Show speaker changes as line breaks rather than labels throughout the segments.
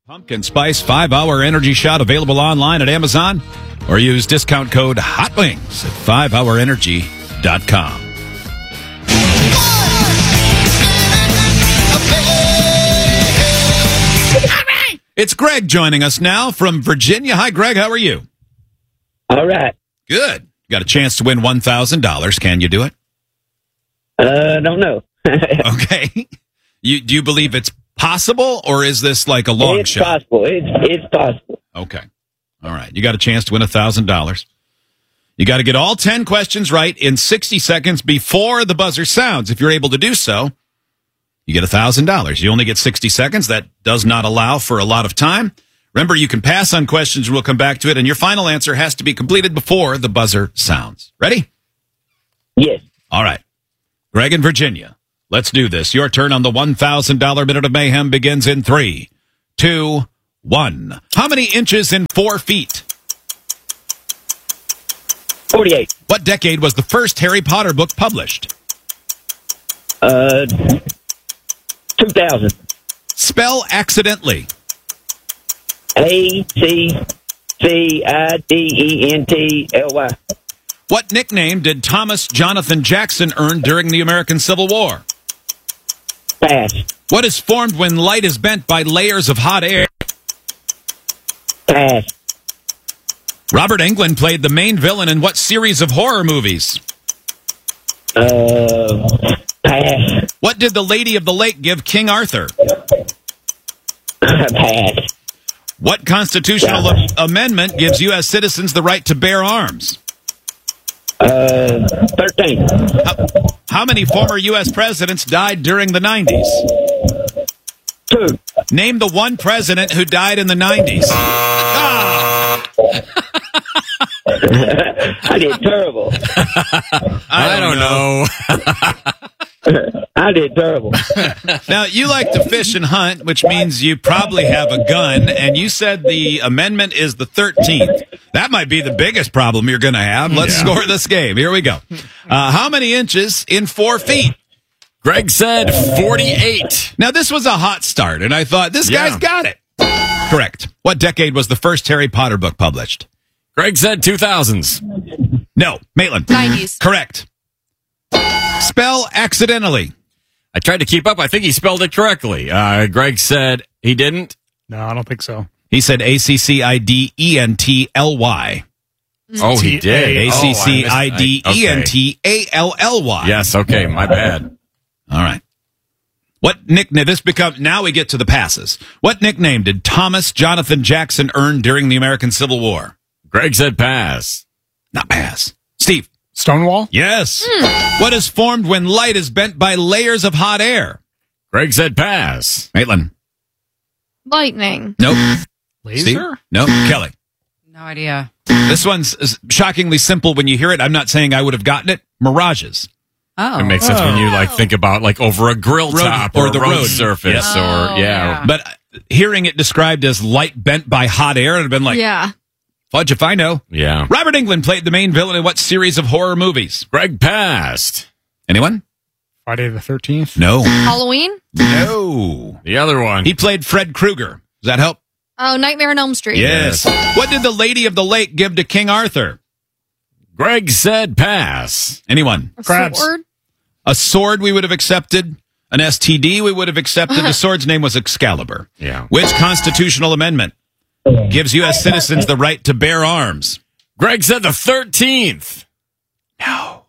Pumpkin Spice 5-Hour Energy Shot available online at Amazon or use discount code HOTWINGS at 5hourenergy.com. It's Greg joining us now from Virginia. Hi, Greg. How are you?
All right.
Good. Got a chance to win $1,000. Can you do it?
Don't know.
Okay. Do you believe it's possible, or is this like a long shot?
It's possible. It's possible.
Okay. All right. You got a chance to win $1,000. You got to get all 10 questions right in 60 seconds before the buzzer sounds. If you're able to do so, you get $1,000. You only get 60 seconds. That does not allow for a lot of time. Remember, you can pass on questions. We'll come back to it, and your final answer has to be completed before the buzzer sounds. Ready?
Yes.
All right. Greg in Virginia. Let's do this. Your turn on the $1,000 Minute of Mayhem begins in 3, 2, 1. How many inches in 4 feet?
48.
What decade was the first Harry Potter book published?
2000.
Spell accidentally.
ACCIDENTLY.
What nickname did Thomas Jonathan Jackson earn during the American Civil War?
Pass.
What is formed when light is bent by layers of hot air?
Pass.
Robert Englund played the main villain in what series of horror movies?
Pass.
What did the Lady of the Lake give King Arthur?
Pass.
What constitutional amendment gives U.S. citizens the right to bear arms?
13.
How many former U.S. presidents died during the 90s?
2.
Name the one president who died in the 90s.
I did terrible.
I don't know.
I did terrible.
Now, you like to fish and hunt, which means you probably have a gun, and you said the amendment is the 13th. That might be the biggest problem you're going to have. Let's score this game. Here we go. How many inches in 4 feet?
Greg said 48.
Now, this was a hot start, and I thought, this guy's got it. Correct. What decade was the first Harry Potter book published?
Greg said 2000s.
No. Maitland.
90s.
Correct. Spell accidentally.
I tried to keep up. I think he spelled it correctly. Greg said he didn't.
No, I don't think so.
He said ACCIDENTLY.
Oh, he did.
ACCIDENTALLY.
Yes, okay, my bad.
All right. What nickname, now we get to the passes. What nickname did Thomas Jonathan Jackson earn during the American Civil War?
Greg said pass.
Not pass. Steve.
Stonewall?
Yes. What is formed when light is bent by layers of hot air?
Greg said pass.
Maitland.
Lightning.
Nope.
Laser?
Steve? Nope. Kelly.
No idea.
This one's shockingly simple when you hear it. I'm not saying I would have gotten it. Mirages.
Oh.
It makes sense when you think about over a grill top or the road surface
But hearing it described as light bent by hot air, it would have been like,
yeah.
Fudge if I know.
Yeah.
Robert Englund played the main villain in what series of horror movies?
Greg passed.
Anyone?
Friday the 13th?
No.
Halloween?
No.
The other one.
He played Fred Krueger. Does that help?
Oh, Nightmare on Elm Street.
Yes. What did the Lady of the Lake give to King Arthur?
Greg said pass.
Anyone?
A
Crabs.
sword?
A sword we would have accepted. An STD we would have accepted. The sword's name was Excalibur.
Yeah.
Which constitutional amendment gives U.S. citizens the right to bear arms?
Greg said the 13th.
No.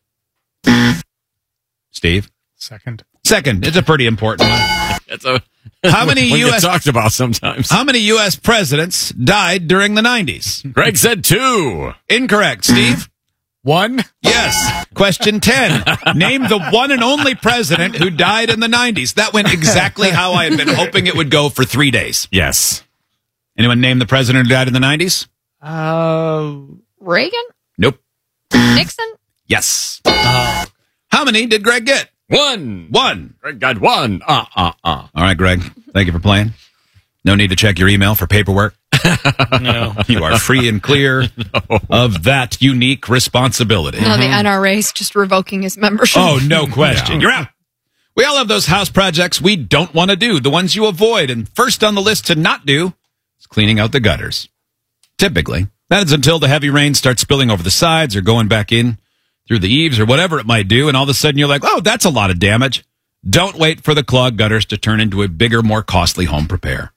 Steve?
Second.
It's a pretty important one.
That's a
How many
one
U.S.
get talked about sometimes.
How many U.S. presidents died during the 90s?
Greg said 2.
Incorrect. Steve?
1?
Yes. Question 10. Name the one and only president who died in the 90s. That went exactly how I had been hoping it would go for 3 days.
Yes.
Anyone name the president who died in the 90s?
Reagan?
Nope.
Nixon?
Yes. How many did Greg get?
1. Greg got 1.
All right, Greg. Thank you for playing. No need to check your email for paperwork.
No.
You are free and clear of that unique responsibility.
No, the NRA's just revoking his membership.
Oh, no question.
Yeah.
You're out. We all have those house projects we don't want to do, the ones you avoid. And first on the list to not do is cleaning out the gutters. Typically. That is until the heavy rain starts spilling over the sides or going back in through the eaves or whatever it might do. And all of a sudden you're like, oh, that's a lot of damage. Don't wait for the clogged gutters to turn into a bigger, more costly home repair.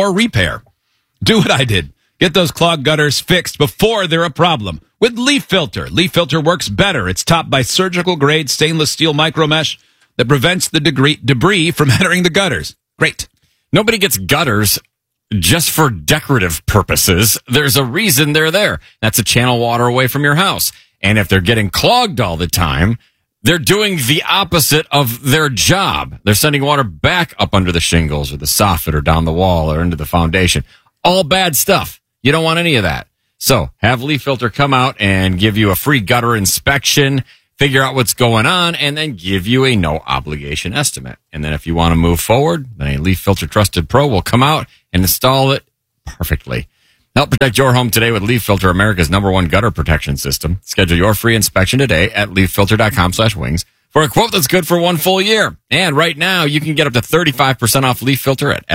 Do what I did. Get those clogged gutters fixed before they're a problem with Leaf Filter. Leaf Filter works better. It's topped by surgical-grade stainless steel micro mesh that prevents the debris from entering the gutters. Great.
Nobody gets gutters just for decorative purposes. There's a reason they're there. That's to channel water away from your house. And if they're getting clogged all the time, they're doing the opposite of their job. They're sending water back up under the shingles or the soffit or down the wall or into the foundation. All bad stuff. You don't want any of that. So have Leaf Filter come out and give you a free gutter inspection, figure out what's going on, and then give you a no obligation estimate. And then if you want to move forward, then a Leaf Filter Trusted Pro will come out and install it perfectly. Help protect your home today with Leaf Filter, America's #1 gutter protection system. Schedule your free inspection today at leaffilter.com/wings for a quote that's good for 1 full year. And right now, you can get up to 35% off Leaf Filter at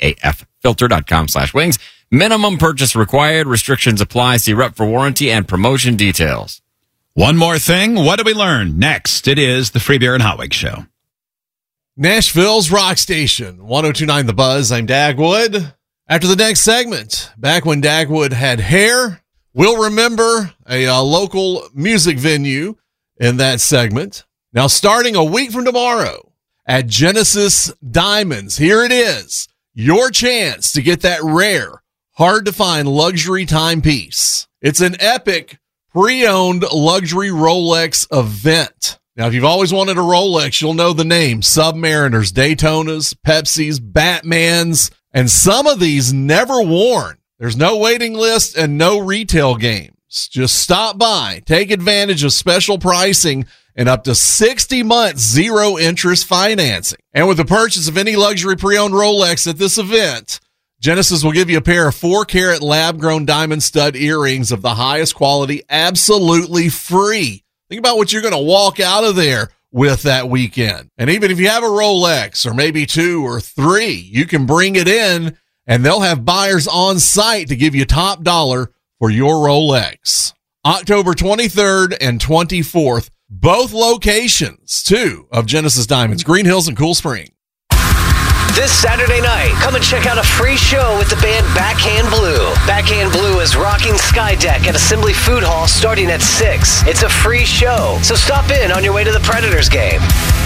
leaffilter.com/wings. Minimum purchase required. Restrictions apply. See rep for warranty and promotion details.
One more thing. What did we learn? Next, it is the Free Beer and Hot Wings Show.
Nashville's Rock Station, 102.9 The Buzz. I'm Dagwood. After the next segment, back when Dagwood had hair, we'll remember a local music venue in that segment. Now, starting a week from tomorrow at Genesis Diamonds, here it is, your chance to get that rare, hard-to-find luxury timepiece. It's an epic pre-owned luxury Rolex event. Now, if you've always wanted a Rolex, you'll know the name: Submariners, Daytonas, Pepsis, Batmans, and some of these never worn. There's no waiting list and no retail games. Just stop by, take advantage of special pricing and up to 60 months zero interest financing. And with the purchase of any luxury pre-owned Rolex at this event, Genesis will give you a pair of 4-carat lab-grown diamond stud earrings of the highest quality, absolutely free. Think about what you're going to walk out of there with that weekend. And even if you have a Rolex or maybe 2 or 3, you can bring it in and they'll have buyers on site to give you top dollar for your Rolex. October 23rd and 24th, both locations, too, of Genesis Diamonds, Green Hills and Cool Spring.
This Saturday night, come and check out a free show with the band Backhand Blue. Backhand Blue is rocking Skydeck at Assembly Food Hall starting at 6. It's a free show, so stop in on your way to the Predators game.